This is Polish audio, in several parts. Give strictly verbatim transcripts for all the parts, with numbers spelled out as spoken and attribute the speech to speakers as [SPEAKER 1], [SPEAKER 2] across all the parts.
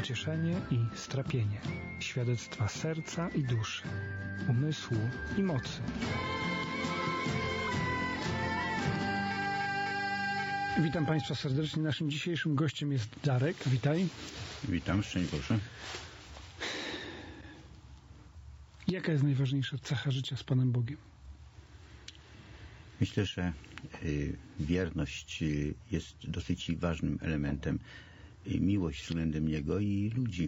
[SPEAKER 1] pocieszenie i strapienie, świadectwa serca i duszy, umysłu i mocy. Witam Państwa serdecznie. Naszym dzisiejszym gościem jest Darek. Witaj.
[SPEAKER 2] Witam, szczęść Boże.
[SPEAKER 1] Jaka jest najważniejsza cecha życia z Panem Bogiem?
[SPEAKER 2] Myślę, że y, wierność y, jest dosyć ważnym elementem. Y, miłość względem Niego i ludzi.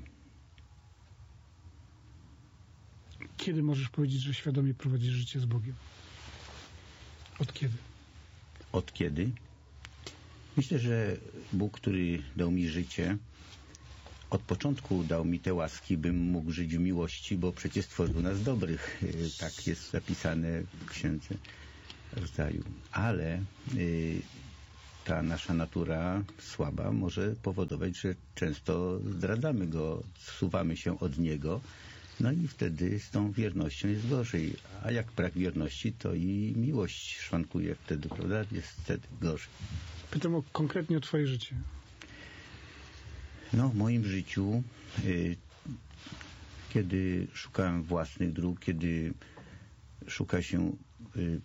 [SPEAKER 1] Kiedy możesz powiedzieć, że świadomie prowadzisz życie z Bogiem? Od kiedy?
[SPEAKER 2] Od kiedy? Myślę, że Bóg, który dał mi życie, od początku dał mi te łaski, bym mógł żyć w miłości, bo przecież stworzył nas dobrych. Y, tak jest zapisane w Księdze Rodzaju. Ale y, ta nasza natura słaba może powodować, że często zdradzamy Go, zsuwamy się od Niego, no i wtedy z tą wiernością jest gorzej. A jak brak wierności, to i miłość szwankuje wtedy, prawda? Jest wtedy gorzej.
[SPEAKER 1] Pytam o, konkretnie o Twoje życie.
[SPEAKER 2] No, w moim życiu, y, kiedy szukałem własnych dróg, kiedy szuka się y,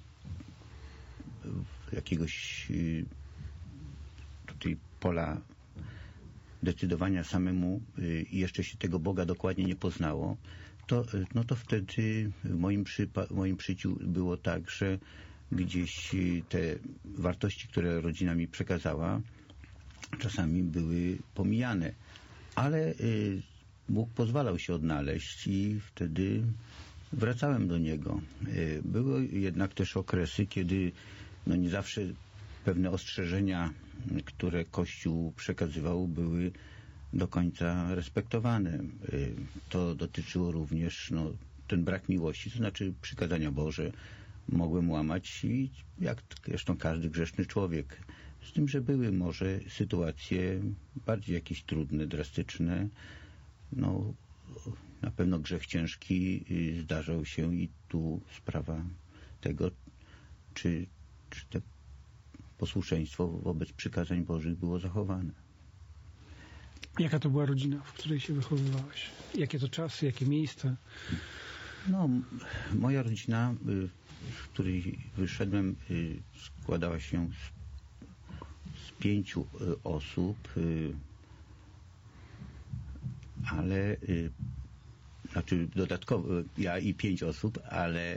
[SPEAKER 2] jakiegoś y, tutaj pola decydowania samemu i y, jeszcze się tego Boga dokładnie nie poznało, to, y, no to wtedy w moim, przypa- w moim życiu było tak, że gdzieś y, te wartości, które rodzina mi przekazała, czasami były pomijane. Ale y, Bóg pozwalał się odnaleźć i wtedy wracałem do Niego. Y, były jednak też okresy, kiedy no nie zawsze pewne ostrzeżenia, które Kościół przekazywał, były do końca respektowane. Y, to dotyczyło również no, ten brak miłości, to znaczy przykazania Boże mogłem łamać i jak zresztą każdy grzeszny człowiek. Z tym, że były może sytuacje bardziej jakieś trudne, drastyczne. No, na pewno grzech ciężki zdarzał się i tu sprawa tego, czy, czy to posłuszeństwo wobec przykazań Bożych było zachowane.
[SPEAKER 1] Jaka to była rodzina, w której się wychowywałeś? Jakie to czasy, jakie miejsca?
[SPEAKER 2] No, moja rodzina, w której wyszedłem, składała się z, z pięciu osób, ale znaczy dodatkowo ja i pięć osób, ale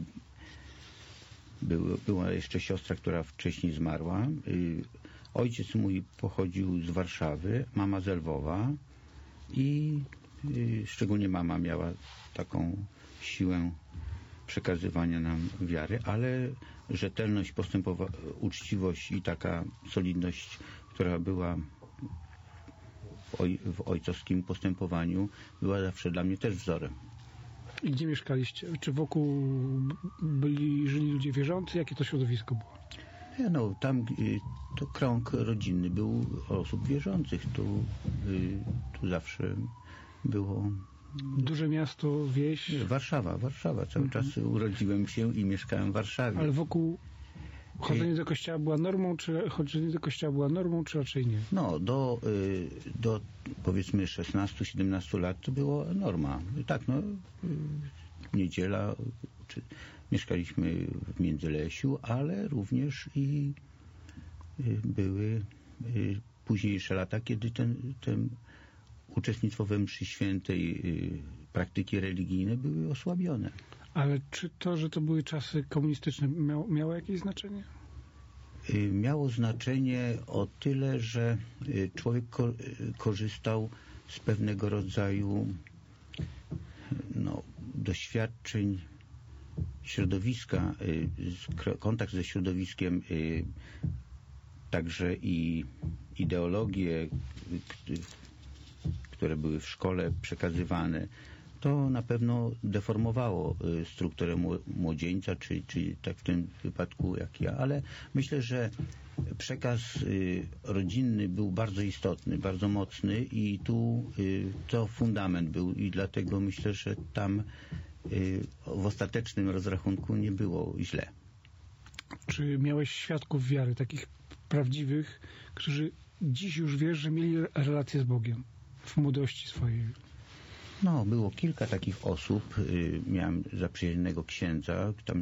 [SPEAKER 2] był, była jeszcze siostra, która wcześniej zmarła. Ojciec mój pochodził z Warszawy, mama z Lwowa i szczególnie mama miała taką siłę przekazywania nam wiary, ale rzetelność, postępowa- uczciwość i taka solidność, która była w, oj- w ojcowskim postępowaniu, była zawsze dla mnie też wzorem.
[SPEAKER 1] I gdzie mieszkaliście? Czy wokół byli, żyli ludzie wierzący? Jakie to środowisko było?
[SPEAKER 2] Ja, no, tam y, to krąg rodzinny był osób wierzących. Tu, y, tu zawsze było...
[SPEAKER 1] Duże miasto, wieś?
[SPEAKER 2] Warszawa, Warszawa. Cały mhm. czas urodziłem się i mieszkałem w Warszawie.
[SPEAKER 1] Ale wokół chodzenie do kościoła była normą, czy chodzenie do kościoła była normą, czy raczej nie?
[SPEAKER 2] No, do, do powiedzmy szesnastu siedemnastu lat to była norma. Tak, no, niedziela, czy, mieszkaliśmy w Międzylesiu, ale również i były późniejsze lata, kiedy ten, ten uczestnictwo we mszy świętej, praktyki religijne były osłabione.
[SPEAKER 1] Ale czy to, że to były czasy komunistyczne, miało, miało jakieś znaczenie?
[SPEAKER 2] Miało znaczenie o tyle, że człowiek ko- korzystał z pewnego rodzaju no, doświadczeń środowiska, kontakt ze środowiskiem, także i ideologie, które były w szkole przekazywane, to na pewno deformowało strukturę młodzieńca, czy, czy tak w tym wypadku jak ja, ale myślę, że przekaz rodzinny był bardzo istotny, bardzo mocny i tu to fundament był i dlatego myślę, że tam w ostatecznym rozrachunku nie było źle.
[SPEAKER 1] Czy miałeś świadków wiary, takich prawdziwych, którzy dziś już wiesz, że mieli relację z Bogiem? w młodości swojej?
[SPEAKER 2] No, było kilka takich osób. Miałem zaprzyjaźnionego księdza tam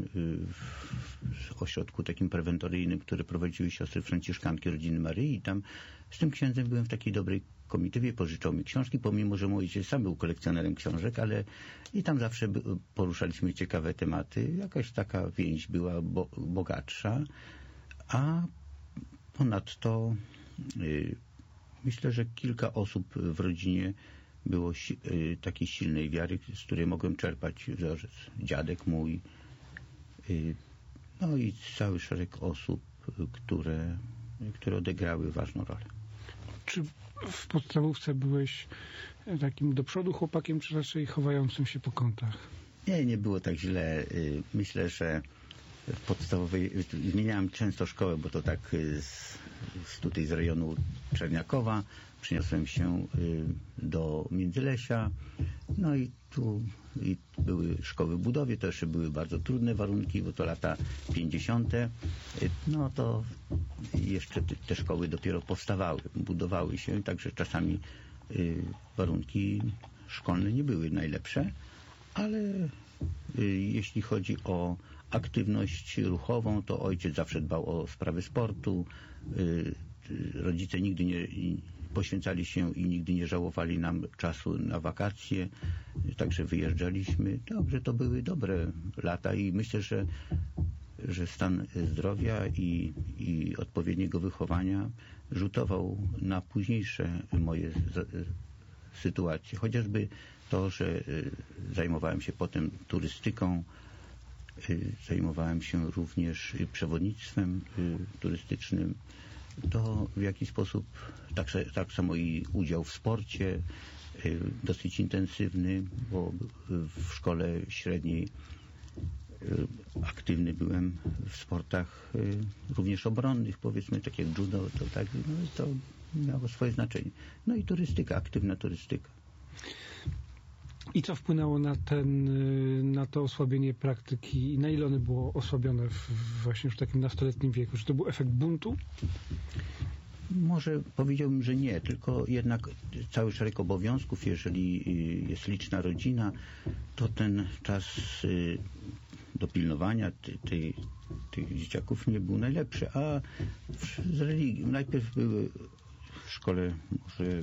[SPEAKER 2] w ośrodku takim prewentoryjnym, który prowadziły siostry franciszkanki Rodziny Maryi i tam z tym księdzem byłem w takiej dobrej komitywie, pożyczał mi książki, pomimo że mój ojciec sam był kolekcjonerem książek, ale i tam zawsze poruszaliśmy ciekawe tematy. Jakaś taka więź była bo, bogatsza, a ponadto y, myślę, że kilka osób w rodzinie było si y, takiej silnej wiary, z której mogłem czerpać wzorzec. Dziadek mój, y, no i cały szereg osób, y, które, y, które odegrały ważną rolę.
[SPEAKER 1] Czy w podstawówce byłeś takim do przodu chłopakiem, czy raczej chowającym się po kątach?
[SPEAKER 2] Nie, nie było tak źle. Myślę, że w podstawowej zmieniałem często szkołę, bo to tak z, z tutaj z rejonu Czerniakowa przeniosłem się do Międzylesia. No i tu i były szkoły w budowie, to jeszcze były bardzo trudne warunki, bo to lata pięćdziesiąte. No to jeszcze te szkoły dopiero powstawały, budowały się, także czasami warunki szkolne nie były najlepsze, ale jeśli chodzi o aktywność ruchową, to ojciec zawsze dbał o sprawy sportu. Rodzice nigdy nie poświęcali się i nigdy nie żałowali nam czasu na wakacje, także wyjeżdżaliśmy. Dobrze, to były dobre lata i myślę, że, że stan zdrowia i, i odpowiedniego wychowania rzutował na późniejsze moje sytuacje. Chociażby to, że zajmowałem się potem turystyką, zajmowałem się również przewodnictwem turystycznym, to w jakiś sposób tak, tak samo i udział w sporcie dosyć intensywny, bo w szkole średniej aktywny byłem w sportach również obronnych, powiedzmy, tak jak judo, to tak, no, to miało swoje znaczenie. No i turystyka, aktywna turystyka.
[SPEAKER 1] I co wpłynęło na ten, na to osłabienie praktyki i na ile one było osłabione w, właśnie w takim nastoletnim wieku? Czy to był efekt buntu?
[SPEAKER 2] Może powiedziałbym, że nie, tylko jednak cały szereg obowiązków, jeżeli jest liczna rodzina, to ten czas dopilnowania tych, tych, tych dzieciaków nie był najlepszy, a z religii, najpierw były w szkole może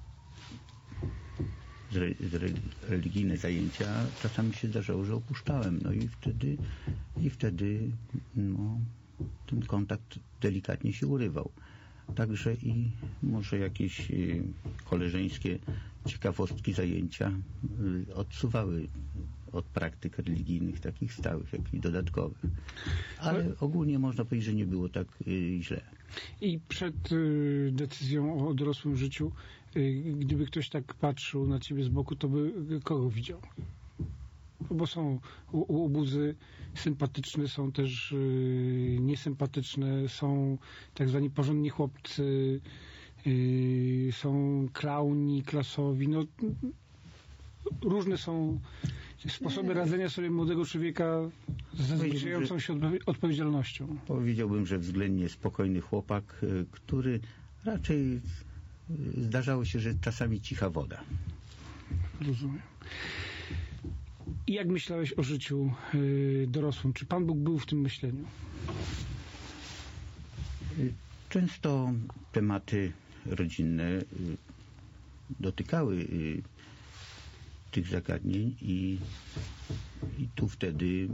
[SPEAKER 2] z, re, z re, religijne zajęcia, czasami się zdarzało, że opuszczałem, no i wtedy i wtedy no, ten kontakt delikatnie się urywał. Także i może jakieś y, koleżeńskie ciekawostki zajęcia y, odsuwały od praktyk religijnych, takich stałych, jak i dodatkowych. Ale ogólnie można powiedzieć, że nie było tak y, źle.
[SPEAKER 1] I przed y, decyzją o dorosłym życiu, y, gdyby ktoś tak patrzył na ciebie z boku, to by kogo widział? Bo są łobuzy sympatyczne, są też y, niesympatyczne, są tak zwani porządni chłopcy, y, są klauni klasowi, no różne są sposoby radzenia sobie młodego człowieka z zazwyczającą się odpowiedzialnością.
[SPEAKER 2] Powiedziałbym, że względnie spokojny chłopak, który raczej zdarzało się, że czasami cicha woda.
[SPEAKER 1] Rozumiem. I jak myślałeś o życiu y, dorosłym? Czy Pan Bóg był w tym myśleniu?
[SPEAKER 2] Często tematy rodzinne y, dotykały y, tych zagadnień i, i tu wtedy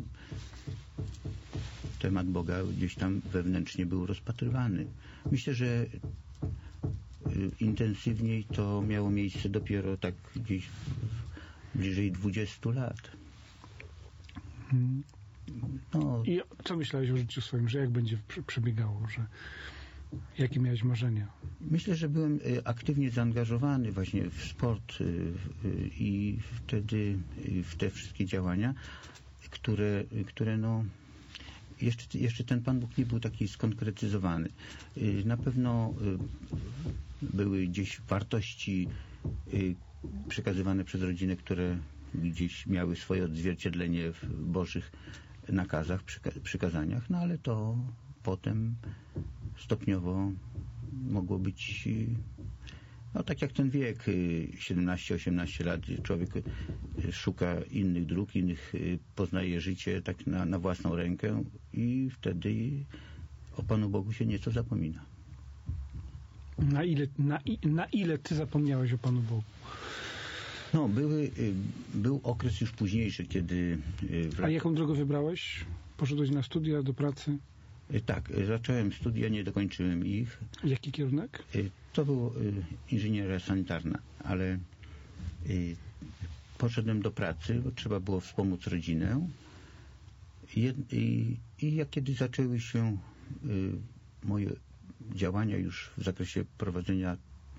[SPEAKER 2] temat Boga gdzieś tam wewnętrznie był rozpatrywany. Myślę, że y, intensywniej to miało miejsce dopiero tak gdzieś bliżej dwudziestu lat.
[SPEAKER 1] Hmm.
[SPEAKER 2] No.
[SPEAKER 1] I co myślałeś o życiu swoim, że jak będzie przebiegało, że jakie miałeś marzenia?
[SPEAKER 2] Myślę, że byłem aktywnie zaangażowany właśnie w sport i wtedy w te wszystkie działania, które, które no jeszcze, jeszcze ten Pan Bóg nie był taki skonkretyzowany. Na pewno były gdzieś wartości przekazywane przez rodzinę, które gdzieś miały swoje odzwierciedlenie w Bożych nakazach, przykazaniach, no ale to potem stopniowo mogło być no tak jak ten wiek, siedemnaście osiemnaście lat, człowiek szuka innych dróg, innych, poznaje życie tak na, na własną rękę i wtedy o Panu Bogu się nieco zapomina.
[SPEAKER 1] Na ile, na, na ile ty zapomniałeś o Panu Bogu?
[SPEAKER 2] No, były, był okres już późniejszy, kiedy... W
[SPEAKER 1] A jaką drogę wybrałeś? Poszedłeś na studia, do pracy?
[SPEAKER 2] Tak, zacząłem studia, nie dokończyłem ich.
[SPEAKER 1] Jaki kierunek?
[SPEAKER 2] To było inżynieria sanitarna, ale poszedłem do pracy, bo trzeba było wspomóc rodzinę. I, i, i jak kiedy zaczęły się moje działania już w zakresie prowadzenia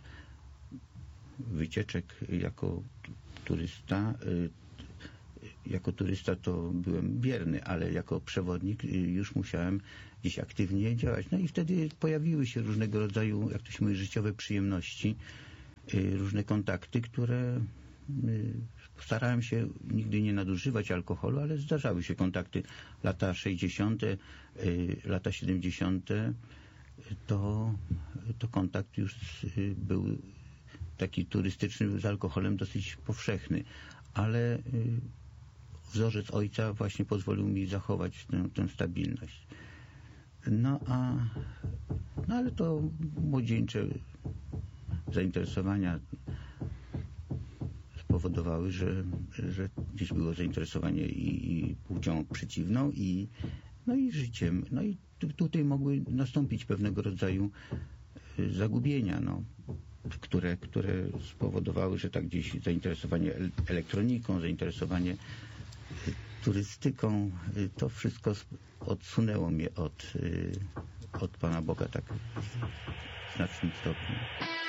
[SPEAKER 2] wycieczek jako turysta, jako turysta to byłem bierny, ale jako przewodnik już musiałem gdzieś aktywnie działać. No i wtedy pojawiły się różnego rodzaju, jak to się mówi, życiowe przyjemności, różne kontakty, które starałem się nigdy nie nadużywać alkoholu, ale zdarzały się kontakty. Lata sześćdziesiąte, lata siedemdziesiąte to, to kontakt już był taki turystyczny z alkoholem dosyć powszechny, ale wzorzec ojca właśnie pozwolił mi zachować tę, tę stabilność. No a no ale to młodzieńcze zainteresowania spowodowały, że, że gdzieś było zainteresowanie i, i płcią przeciwną i, no i życiem. No i tu, tutaj mogły nastąpić pewnego rodzaju zagubienia, no, które, które spowodowały, że tak gdzieś zainteresowanie elektroniką, zainteresowanie turystyką, to wszystko odsunęło mnie od, od Pana Boga tak w znacznym stopniu.